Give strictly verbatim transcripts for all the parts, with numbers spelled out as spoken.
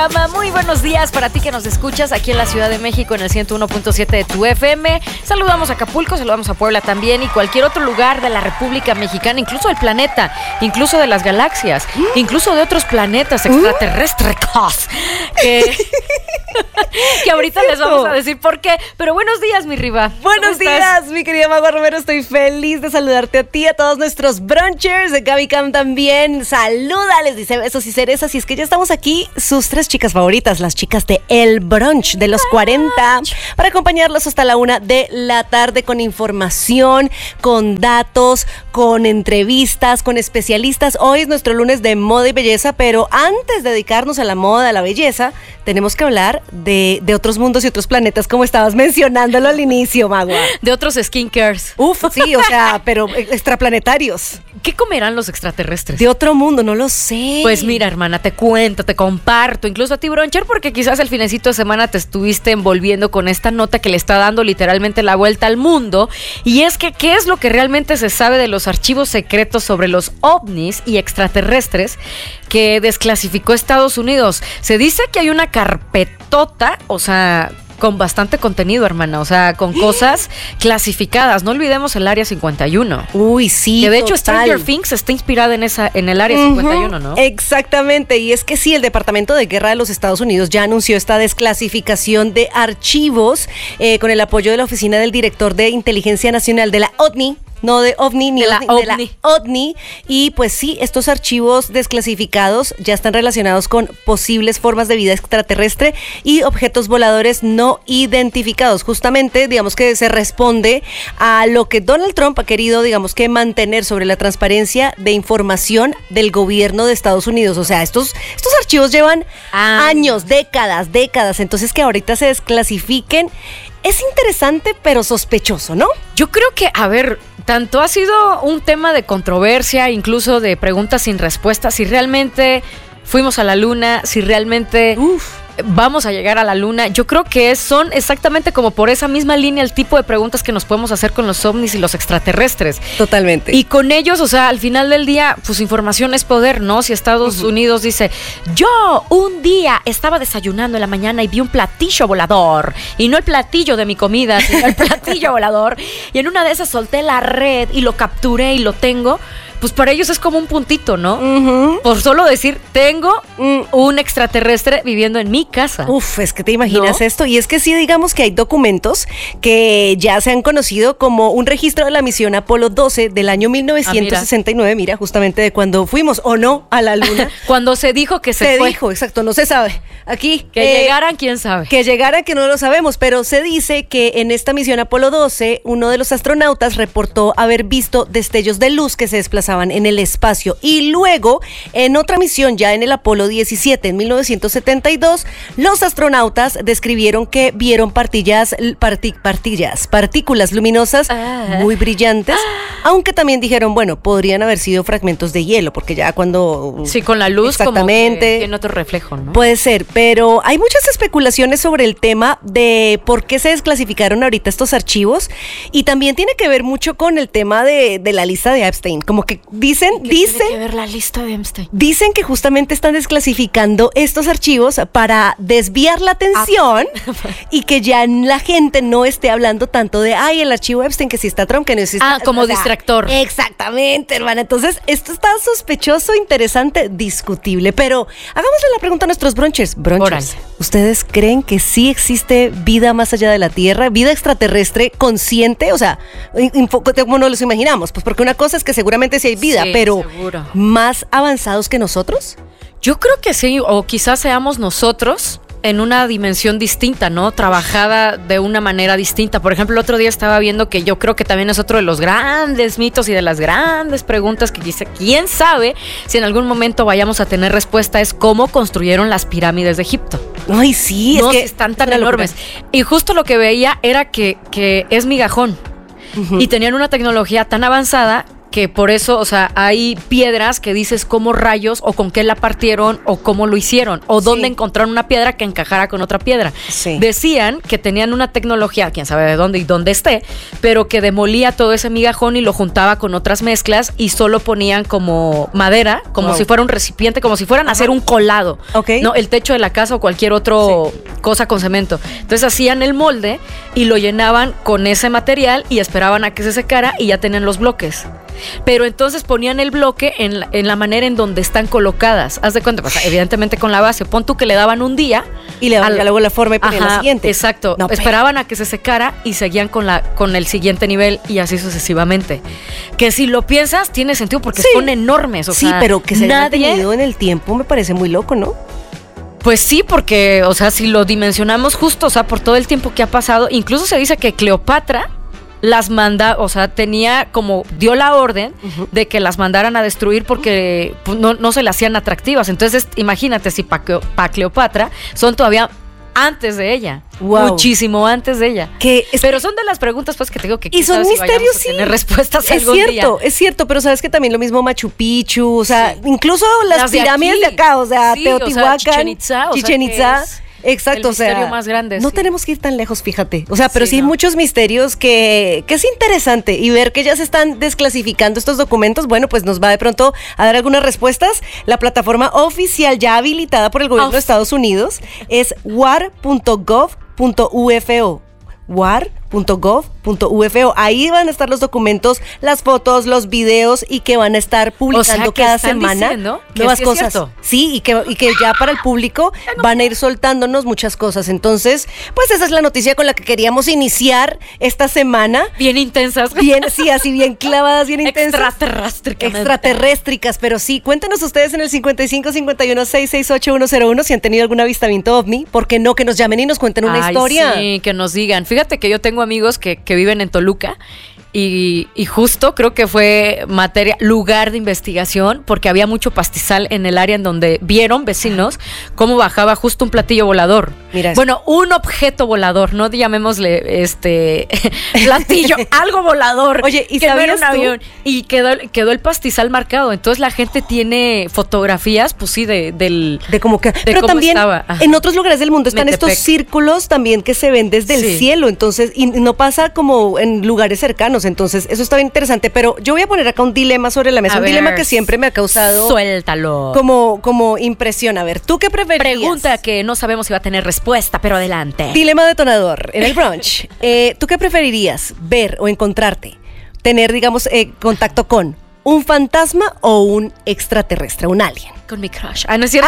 Muy buenos días para ti que nos escuchas aquí en la Ciudad de México en el ciento uno punto siete de tu F M. Saludamos a Acapulco, saludamos a Puebla también y cualquier otro lugar de la República Mexicana, incluso del planeta, incluso de las galaxias, incluso de otros planetas extraterrestres. Que, que ahorita les vamos a decir por qué. Pero buenos días, mi Riva. Buenos días, mi querida Magua Romero. Estoy feliz de saludarte a ti, a todos nuestros brunchers de Gaby Cam también. Saluda, les dice besos y cerezas. Y es que ya estamos aquí, sus tres chicas favoritas, las chicas de El Brunch de los cuarenta, para acompañarlos hasta la una de la tarde con información, con datos, con entrevistas, con especialistas. Hoy es nuestro lunes de moda y belleza, pero antes de dedicarnos a la moda, a la belleza, tenemos que hablar de, de otros mundos y otros planetas, como estabas mencionándolo al inicio, Magua. De otros skincares. Uf, sí, o sea, pero extraplanetarios. ¿Qué comerán los extraterrestres? De otro mundo, no lo sé. Pues mira, hermana, te cuento, te comparto, incluso a ti, Broncher, porque quizás el finecito de semana te estuviste envolviendo con esta nota que le está dando literalmente la vuelta al mundo. Y es que, ¿qué es lo que realmente se sabe de los archivos secretos sobre los ovnis y extraterrestres que desclasificó Estados Unidos? Se dice que hay una carpetota, o sea, con bastante contenido, hermana, o sea, con cosas clasificadas. No olvidemos el Área cincuenta y uno. Uy, sí, que de hecho total. Stranger Things está inspirada en esa, en el Área uh-huh. cincuenta y uno, ¿no? Exactamente, y es que sí, el Departamento de Guerra de los Estados Unidos ya anunció esta desclasificación de archivos eh, con el apoyo de la Oficina del Director de Inteligencia Nacional de la O T N I. No de OVNI, ni de la OVNI, de la O T N I. Y pues sí, estos archivos desclasificados ya están relacionados con posibles formas de vida extraterrestre y objetos voladores no identificados. Justamente, digamos que se responde a lo que Donald Trump ha querido, digamos que mantener sobre la transparencia de información del gobierno de Estados Unidos. O sea, estos, estos archivos llevan ah. años, décadas, décadas. Entonces que ahorita se desclasifiquen es interesante, pero sospechoso, ¿no? Yo creo que, a ver, tanto ha sido un tema de controversia, incluso de preguntas sin respuesta, si realmente fuimos a la luna, si realmente Uf. vamos a llegar a la luna. Yo creo que son exactamente como por esa misma línea el tipo de preguntas que nos podemos hacer con los ovnis y los extraterrestres. Totalmente. Y con ellos, o sea, al final del día, pues información es poder, ¿no? Si Estados uh-huh. Unidos dice, yo un día estaba desayunando en la mañana y vi un platillo volador, y no el platillo de mi comida, sino el platillo volador, y en una de esas solté la red y lo capturé y lo tengo, pues para ellos es como un puntito, ¿no? Uh-huh. Por solo decir, tengo uh. un extraterrestre viviendo en mi casa. Uf, es que te imaginas ¿No? esto. Y es que sí, digamos que hay documentos que ya se han conocido como un registro de la misión Apolo doce del año mil novecientos sesenta y nueve, ah, mira. mira, justamente de cuando fuimos o no a la luna. Cuando se dijo que se, se fue. Se dijo, exacto, no se sabe. Aquí. Que eh, llegaran, quién sabe. Que llegaran, que no lo sabemos, pero se dice que en esta misión Apolo doce, uno de los astronautas reportó haber visto destellos de luz que se desplazaban en el espacio, y luego en otra misión ya en el Apolo diecisiete en mil novecientos setenta y dos, los astronautas describieron que vieron partillas, parti, partillas partículas luminosas ah. muy brillantes, ah. aunque también dijeron, bueno, podrían haber sido fragmentos de hielo, porque ya cuando... Sí, con la luz exactamente, como que tiene otro reflejo, ¿no? Puede ser, pero hay muchas especulaciones sobre el tema de por qué se desclasificaron ahorita estos archivos, y también tiene que ver mucho con el tema de, de la lista de Epstein, como que dicen, dicen, tiene que ver la lista de Epstein? Dicen que justamente están desclasificando estos archivos para desviar la atención ah. y que ya la gente no esté hablando tanto de, ay, el archivo Epstein, que si está Trump, que no existe. Ah, como o sea, distractor. Exactamente, hermana. Entonces, esto está sospechoso, interesante, discutible, pero hagámosle la pregunta a nuestros brunchers. Brunchers, ¿ustedes creen que sí existe vida más allá de la Tierra? ¿Vida extraterrestre consciente? O sea, ¿cómo nos los imaginamos? Pues porque una cosa es que seguramente sí hay vida, sí, pero seguro. ¿Más avanzados que nosotros? Yo creo que sí, o quizás seamos nosotros en una dimensión distinta, ¿no? Trabajada de una manera distinta. Por ejemplo, el otro día estaba viendo que yo creo que también es otro de los grandes mitos y de las grandes preguntas que dice, ¿quién sabe si en algún momento vayamos a tener respuesta? Es cómo construyeron las pirámides de Egipto. Ay, sí, no, es que están tan enormes. Y justo lo que veía era que, que es migajón. Uh-huh. Y tenían una tecnología tan avanzada que por eso, o sea, hay piedras que dices cómo rayos o con qué la partieron o cómo lo hicieron o dónde Sí. encontraron una piedra que encajara con otra piedra. Sí. Decían que tenían una tecnología, quién sabe de dónde y dónde esté, pero que demolía todo ese migajón y lo juntaba con otras mezclas y solo ponían como madera, como Wow. si fuera un recipiente, como si fueran a hacer un colado. Ok. No, el techo de la casa o cualquier otro cosa con cemento. Entonces hacían el molde y lo llenaban con ese material y esperaban a que se secara y ya tenían los bloques. Pero entonces ponían el bloque en la, en la manera en donde están colocadas. Haz de cuenta, pues, evidentemente con la base. Pon tú que le daban un día. Y le daban al- ya luego la forma y ponían la Ajá, siguiente. exacto. No, pero- Esperaban a que se secara y seguían con la con el siguiente nivel y así sucesivamente. Que si lo piensas, tiene sentido porque Sí. son enormes. O sí, sea, pero que se haya nadie, mantenido en el tiempo me parece muy loco, ¿no? pues sí, porque, o sea, si lo dimensionamos justo, o sea, por todo el tiempo que ha pasado, incluso se dice que Cleopatra las manda, o sea, tenía como, dio la orden Ujú. de que las mandaran a destruir porque pues, no, no se le hacían atractivas. Entonces, imagínate si para Cleopatra son todavía antes de ella, Wow. muchísimo antes de ella. Que es Pero son de las preguntas pues que te digo que Y quién son sabe si misterios, vayamos a sí. tener respuestas Es algún cierto, día. es cierto, pero sabes que también lo mismo Machu Picchu, o sea, Sí. incluso las, Las de pirámides de, aquí. acá, o sea, Sí, o sea, Teotihuacán, Chichén Itzá, o sea, Chichén que Itzá. es Exacto, el o sea, misterio más grande, no sí. tenemos que ir tan lejos, fíjate. O sea, pero sí, Sí, hay no. muchos misterios que, que es interesante y ver que ya se están desclasificando estos documentos, bueno, pues nos va de pronto a dar algunas respuestas. La plataforma oficial ya habilitada por el gobierno Uf. de Estados Unidos es war punto gov punto u f o. war punto gov punto u f o. Ahí van a estar los documentos, las fotos, los videos y que van a estar publicando que cada están semana diciendo que nuevas sí es cosas. cierto. Sí, y que, y que ya para el público van a ir soltándonos muchas cosas. Entonces, pues esa es la noticia con la que queríamos iniciar esta semana. Bien intensas. Bien, sí, así bien clavadas, bien intensas. Extraterrestricamente. Extraterréstricas, pero sí, cuéntenos ustedes en el cincuenta y cinco cincuenta y uno sesenta y seis ochenta y uno cero uno si han tenido algún avistamiento ovni, ¿por qué no? Que nos llamen y nos cuenten una Ay, historia. Sí, que nos digan. Fíjate que yo tengo amigos que, que viven en Toluca y, y justo creo que fue materia, lugar de investigación, porque había mucho pastizal en el área en donde vieron vecinos cómo bajaba justo un platillo volador. Mira eso. Bueno, un objeto volador, no llamémosle este platillo, algo volador. Oye, ¿y que no era sabías un tú? avión. Y quedó, quedó el pastizal marcado. Entonces la gente tiene fotografías, pues sí, de, del. De como que, pero cómo también estaba. Ajá. en otros lugares del mundo están Metepec. estos círculos también que se ven desde el Sí. cielo, entonces, y no pasa como en lugares cercanos, entonces eso está bien interesante, pero yo voy a poner acá un dilema sobre la mesa, A un ver, dilema que siempre me ha causado Suéltalo. como, como impresión. A ver, ¿tú qué preferirías? Pregunta que no sabemos si va a tener respuesta, pero adelante. Dilema detonador en el brunch. Eh, ¿Tú qué preferirías ver o encontrarte? Tener, digamos, eh, contacto con un fantasma o un extraterrestre, un alien. Con mi crush. Ah, no es cierto.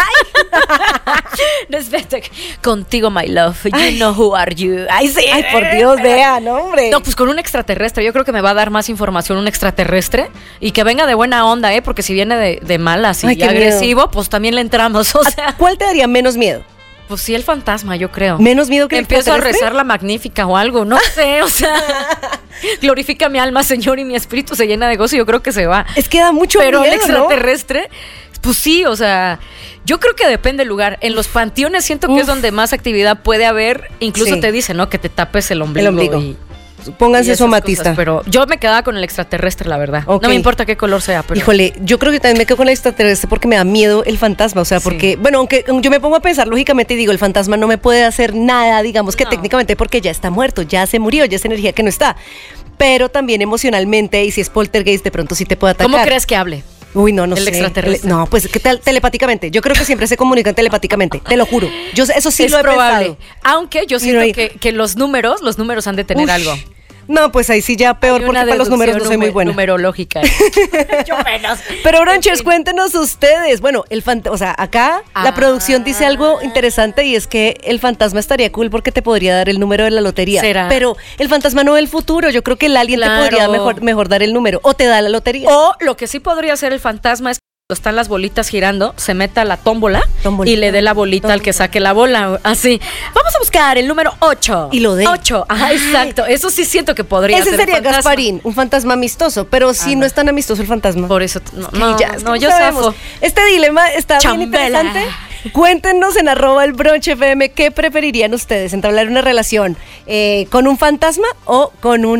No es verdad. Contigo, my love. You Ay. know who are you. Ay, sí. Ay, por Dios, vean, hombre. No, pues con un extraterrestre. Yo creo que me va a dar más información un extraterrestre y que venga de buena onda, ¿eh? Porque si viene de, de malas y Ay, qué agresivo, pues también le entramos. O sea, ¿Cuál te daría menos miedo? pues sí, el fantasma, yo creo. ¿Menos miedo que el Empiezo a extraterrestre? rezar la magnífica o algo, no sé, o sea, glorifica mi alma, Señor, y mi espíritu se llena de gozo, yo creo que se va. Es que da mucho Pero miedo, el ¿no? extraterrestre, pues sí, o sea, yo creo que depende del lugar. En los panteones siento que Uf. es donde más actividad puede haber. Incluso Sí. te dice, ¿no? Que te tapes el ombligo. El ombligo. y- Pónganse y esas su amatista. cosas, pero yo me quedaba con el extraterrestre, la verdad. Ok. No me importa qué color sea, pero. Híjole, yo creo que también me quedo con el extraterrestre porque me da miedo el fantasma, o sea, Sí. porque, bueno, aunque yo me pongo a pensar lógicamente y digo, el fantasma no me puede hacer nada, digamos que No. técnicamente porque ya está muerto, ya se murió, ya es energía que no está, pero también emocionalmente y si es poltergeist de pronto sí te puede atacar. ¿Cómo crees que hable? Uy, no, no el sé. extraterrestre? No, pues ¿qué tal? Telepáticamente. Yo creo que siempre se comunican telepáticamente, te lo juro. Yo sé- eso sí es lo he probable. pensado. Aunque yo siento Mira ahí. que, que los números, los números han de tener Ush. algo. No, pues ahí sí ya peor Hay porque una para los números no deducción soy muy nume- buena. Numerológica. Yo menos. Pero Bronchers, En fin. cuéntenos ustedes. Bueno, el fant- o sea, acá la Ah. producción dice algo interesante y es que el fantasma estaría cool porque te podría dar el número de la lotería. ¿Será? Pero el fantasma no ve el futuro. Yo creo que el alien Claro. te podría mejor, mejor dar el número o te da la lotería. O lo que sí podría hacer el fantasma es cuando están las bolitas girando, se meta a la tómbola Tómbola. y le dé la bolita al que saque la bola. Así. Vamos a buscar el número ocho. Y lo dé. ocho. Ajá, Ay. exacto. Eso sí siento que podría Ese ser sería el fantasma. Gasparín, un fantasma amistoso, pero si Ah, no. no. es tan amistoso el fantasma. Por eso. No, Que no, ya, es que no, yo sabemos. zafo. Este dilema está Chambela. bien interesante. Cuéntenos en arroba el brunch F M qué preferirían ustedes, entablar una relación eh, con un fantasma o con un